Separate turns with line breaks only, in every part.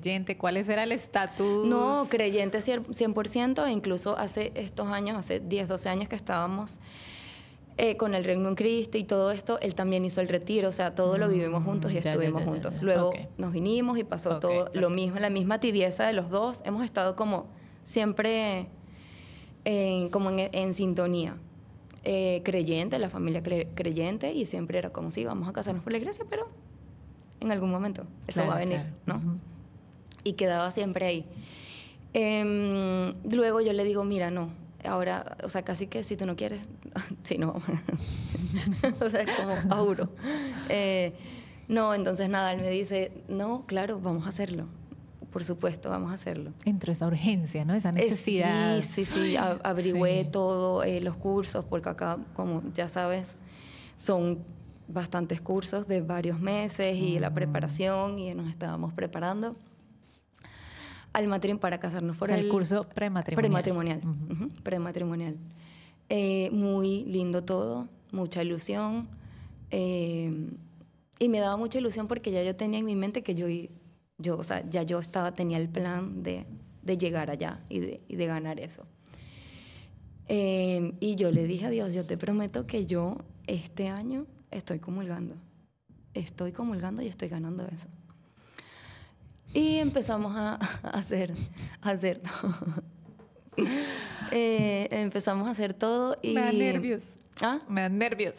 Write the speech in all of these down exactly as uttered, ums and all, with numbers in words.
creyente? ¿Cuál era el estatus?
No, creyente cien por ciento. E incluso hace estos años, hace diez, doce años que estábamos eh, con el Reino en Cristo y todo esto, él también hizo el retiro. O sea, todo lo vivimos juntos y
ya,
estuvimos
ya, ya,
juntos.
ya, ya.
Luego
Okay.
nos vinimos y pasó
Okay,
todo
perfecto.
lo mismo, la misma tibieza de los dos. Hemos estado como siempre en, como en, en sintonía. Eh, creyente, la familia cre- creyente, y siempre era como, sí, vamos a casarnos por la iglesia, pero en algún momento eso
Claro,
va a venir,
claro.
¿no?
Uh-huh.
Y quedaba siempre ahí. Eh, luego yo le digo, mira, no, ahora, o sea, casi que si tú no quieres, sí, no. O sea, es como, juro. Eh, no, entonces nada, él me dice, no, claro, vamos a hacerlo. Por supuesto, vamos a hacerlo.
Entró esa urgencia, ¿no? Esa necesidad.
Eh, sí, sí, sí, a- averigüé
Sí.
todo, eh, los cursos, porque acá, como ya sabes, son bastantes cursos de varios meses y la preparación, y nos estábamos preparando al matrimonio para casarnos por
O sea, el
el
curso prematrimonial.
prematrimonial.
Uh-huh.
Ujú, prematrimonial. Eh, muy lindo todo, mucha ilusión. eh, y me daba mucha ilusión porque ya yo tenía en mi mente que yo, i- yo o sea, ya yo estaba, tenía el plan de, de llegar allá y de, y de ganar eso. Eh, y yo le dije a Dios, yo te prometo que yo este año estoy comulgando. Estoy comulgando y estoy ganando eso. Y empezamos a, a hacer, a hacer todo. Eh, empezamos a hacer todo y...
Me da nervios.
¿Ah?
Me dan nervios.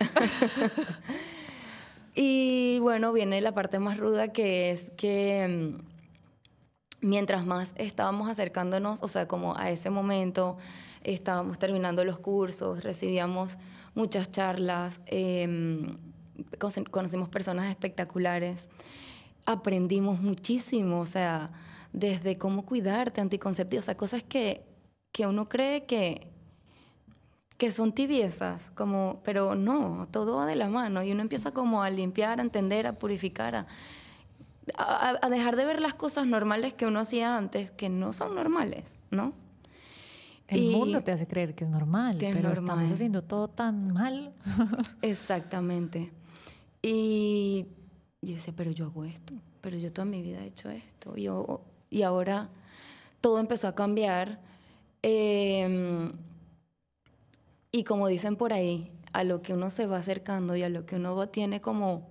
Y bueno, viene la parte más ruda, que es que mm, mientras más estábamos acercándonos, o sea, como a ese momento, estábamos terminando los cursos, recibíamos muchas charlas, eh, cono- conocimos personas espectaculares, aprendimos muchísimo, o sea, desde cómo cuidarte, anticonceptivos, o sea, cosas que, que uno cree que, que son tibiezas, como, pero no, todo va de la mano y uno empieza como a limpiar, a entender, a purificar, a, a, a dejar de ver las cosas normales que uno hacía antes, que no son normales, ¿no?
El
Y
mundo te hace creer que es normal,
que es
pero
normal.
estamos haciendo todo tan mal.
Exactamente. Y yo decía, pero yo hago esto, pero yo toda mi vida he hecho esto. Yo, y ahora todo empezó a cambiar. Eh, y como dicen por ahí, a lo que uno se va acercando y a lo que uno va, tiene como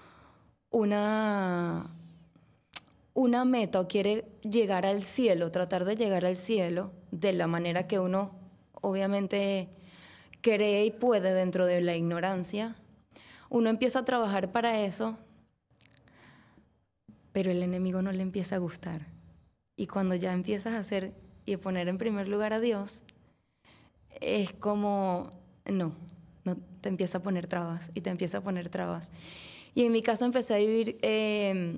una, una meta o quiere llegar al cielo, tratar de llegar al cielo de la manera que uno obviamente cree y puede dentro de la ignorancia, uno empieza a trabajar para eso, pero el enemigo no le empieza a gustar. Y cuando ya empiezas a hacer y a poner en primer lugar a Dios, es como, no, no, te empieza a poner trabas y te empieza a poner trabas. Y en mi caso empecé a vivir, eh,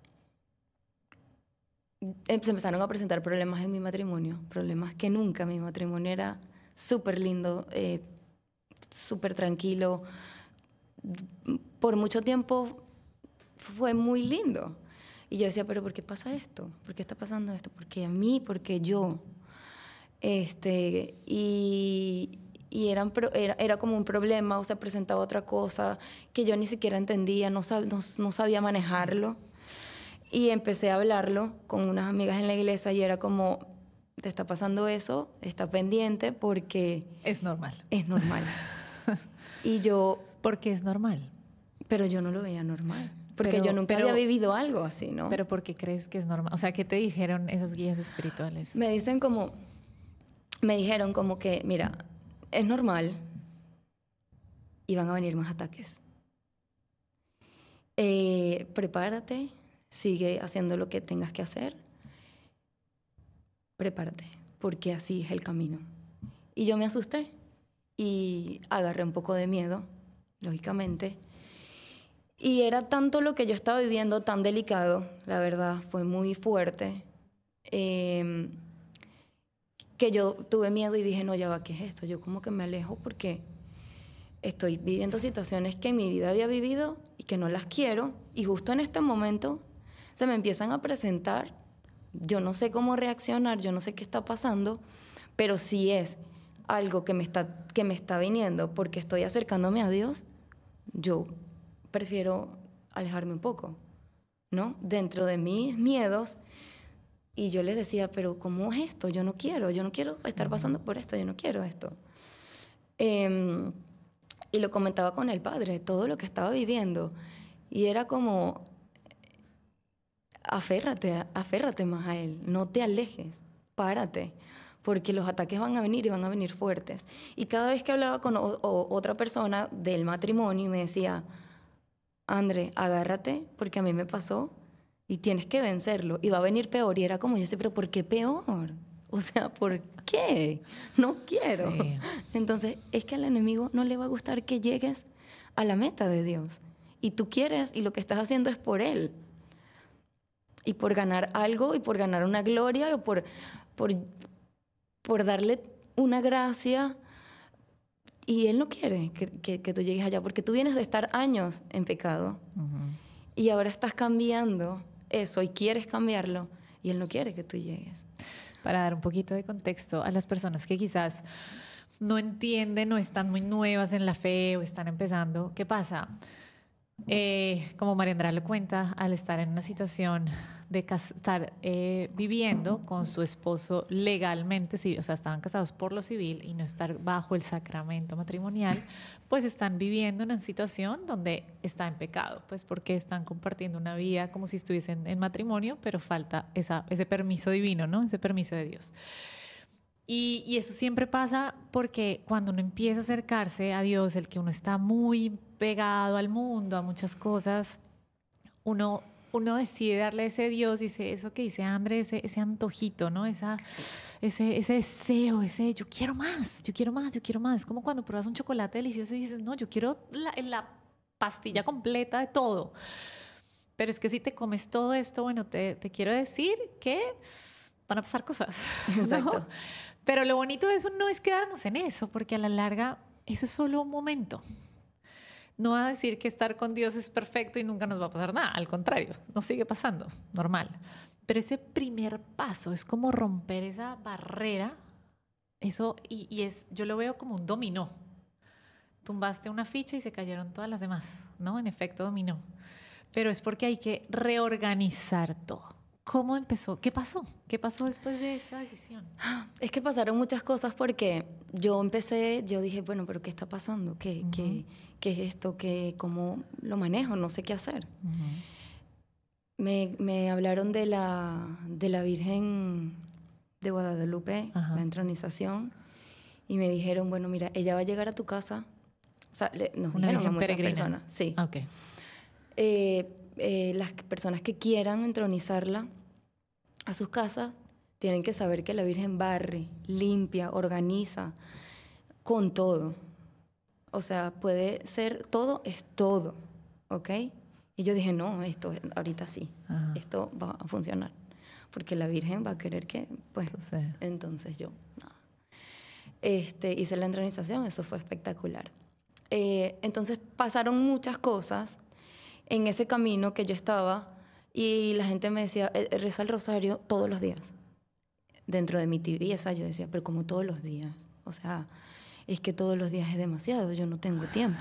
se empezaron a presentar problemas en mi matrimonio, problemas que nunca, mi matrimonio era súper lindo, eh, súper tranquilo. Por mucho tiempo fue muy lindo. Y yo decía, pero ¿por qué pasa esto? ¿Por qué está pasando esto? ¿Por qué a mí? ¿Por qué yo? Este, y y eran, era, era como un problema, o se presentaba otra cosa que yo ni siquiera entendía, no, sab, no, no sabía manejarlo. Y empecé a hablarlo con unas amigas en la iglesia y era como, te está pasando eso, está pendiente porque...
Es normal.
Es normal. Y yo...
Porque es normal.
Pero yo no lo veía normal. Porque
pero,
yo nunca
pero,
había vivido algo así, ¿no?
Pero ¿por qué crees que es normal? O sea, ¿qué te dijeron esas guías espirituales?
Me dicen como... Me dijeron como que, mira, es normal y van a venir más ataques. Eh, prepárate, sigue haciendo lo que tengas que hacer. Prepárate, porque así es el camino. Y yo me asusté y agarré un poco de miedo, lógicamente. Y era tanto lo que yo estaba viviendo, tan delicado, la verdad, fue muy fuerte, eh, que yo tuve miedo y dije, no, ya va, ¿qué es esto? Yo como que me alejo porque estoy viviendo situaciones que en mi vida había vivido y que no las quiero, y justo en este momento se me empiezan a presentar. Yo no sé cómo reaccionar, yo no sé qué está pasando, pero si es algo que me está, que me está viniendo porque estoy acercándome a Dios, yo prefiero alejarme un poco, ¿no? Dentro de mis miedos, Y yo le decía, pero ¿cómo es esto? Yo no quiero, yo no quiero estar pasando por esto, yo no quiero esto. Eh, y lo comentaba con el padre, todo lo que estaba viviendo. Y era como, aférrate, aférrate más a él, no te alejes, párate, porque los ataques van a venir y van a venir fuertes. Y cada vez que hablaba con o, o, otra persona del matrimonio me decía, André, agárrate, porque a mí me pasó y tienes que vencerlo y va a venir peor. Y era como, yo sé, pero ¿por qué peor? O sea, ¿por qué? No quiero. Sí. Entonces, es que al enemigo no le va a gustar que llegues a la meta de Dios. Y tú quieres, y lo que estás haciendo es por Él. Y por ganar algo, y por ganar una gloria, o por, por, por darle una gracia. Y Él no quiere que, que, que tú llegues allá, porque tú vienes de estar años en pecado. Uh-huh. Y ahora estás cambiando eso, y quieres cambiarlo, y Él no quiere que tú llegues.
Para dar un poquito de contexto a las personas que quizás no entienden o están muy nuevas en la fe o están empezando, ¿qué pasa? Eh, como María Andrea lo cuenta, al estar en una situación de estar eh, viviendo con su esposo legalmente, o sea, estaban casados por lo civil y no estar bajo el sacramento matrimonial, pues están viviendo en una situación donde está en pecado, pues porque están compartiendo una vida como si estuviesen en matrimonio, pero falta esa, ese permiso divino, ¿no? Ese permiso de Dios. Y, y eso siempre pasa porque cuando uno empieza a acercarse a Dios, el que uno está muy pegado al mundo, a muchas cosas, uno, uno decide darle ese Dios, dice eso que dice André, ese, ese antojito, ¿no? Esa, ese, ese deseo, ese yo quiero más, yo quiero más, yo quiero más. Es como cuando pruebas un chocolate delicioso y dices, no, yo quiero la, la pastilla completa de todo. Pero es que si te comes todo esto, bueno, te, te quiero decir que van a pasar cosas.
Exacto.
¿No? Pero lo bonito de eso no es quedarnos en eso, porque a la larga eso es solo un momento. No va a decir que estar con Dios es perfecto y nunca nos va a pasar nada. Al contrario, nos sigue pasando, normal. Pero ese primer paso es como romper esa barrera. Eso, y, y es, yo lo veo como un dominó. Tumbaste una ficha y se cayeron todas las demás, ¿no? En efecto dominó. Pero es porque hay que reorganizar todo. ¿Cómo empezó? ¿Qué pasó? ¿Qué pasó después de esa decisión?
Es que pasaron muchas cosas porque yo empecé, yo dije, bueno, pero ¿qué está pasando? ¿Qué, uh-huh. ¿qué, qué es esto? ¿Qué, ¿Cómo lo manejo? No sé qué hacer. Uh-huh. Me, me hablaron de la, de la Virgen de Guadalupe, uh-huh. la entronización, y me dijeron, bueno, mira, ella va a llegar a tu casa. O sea, le, nos Una dijeron a muchas peregrina. personas. Sí.
Okay.
Eh, eh, las personas que quieran entronizarla a sus casas tienen que saber que la Virgen barre, limpia, organiza, con todo. O sea, puede ser todo, es todo, ¿ok? Y yo dije, no, esto ahorita sí, Ajá. esto va a funcionar. Porque la Virgen va a querer que, pues, entonces, entonces yo, no. Este, hice la entronización, eso fue espectacular. Eh, entonces pasaron muchas cosas en ese camino que yo estaba y la gente me decía, reza el rosario todos los días. Dentro de mi tibieza yo decía, pero como todos los días. O sea, es que todos los días es demasiado, yo no tengo tiempo.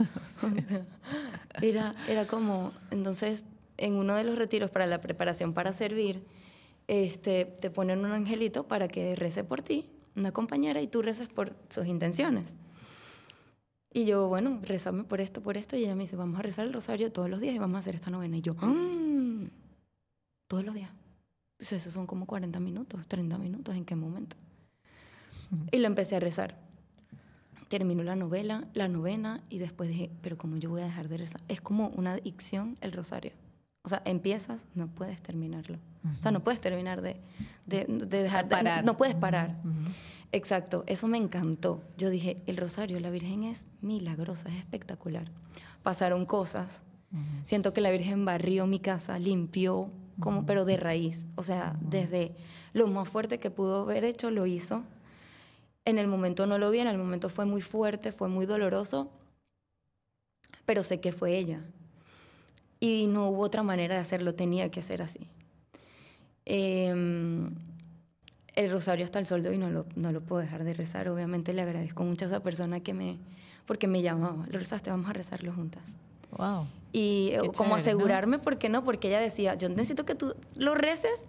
era, era como, entonces, en uno de los retiros para la preparación para servir, este, te ponen un angelito para que rece por ti, una compañera, y tú reces por sus intenciones. Y yo, bueno, rezame por esto, por esto. Y ella me dice, vamos a rezar el rosario todos los días y vamos a hacer esta novena. Y yo, ¡ah! Todos los días. Pues esos son como cuarenta minutos, treinta minutos, ¿en qué momento? Uh-huh. Y lo empecé a rezar. Terminó la novela, la novena, y después dije, pero ¿cómo yo voy a dejar de rezar? Es como una adicción el rosario. O sea, empiezas, no puedes terminarlo. Uh-huh. O sea, no puedes terminar de, de, de dejar... De, no, no puedes parar. Uh-huh. Exacto, eso me encantó. Yo dije, el rosario, la Virgen es milagrosa, es espectacular. Pasaron cosas. Uh-huh. Siento que la Virgen barrió mi casa, limpió, como, uh-huh. pero de raíz. O sea, uh-huh. desde lo más fuerte que pudo haber hecho, lo hizo. En el momento no lo vi, en el momento fue muy fuerte, fue muy doloroso, pero sé que fue ella. Y no hubo otra manera de hacerlo, tenía que ser así. Eh, el rosario hasta el sol de hoy no lo, no lo puedo dejar de rezar. Obviamente le agradezco mucho a esa persona que me... Porque me llamaba, lo rezaste, vamos a rezarlo juntas.
Wow.
Y
Qué
como
chévere,
asegurarme,
¿no?
¿por qué no? Porque ella decía, yo necesito que tú lo reces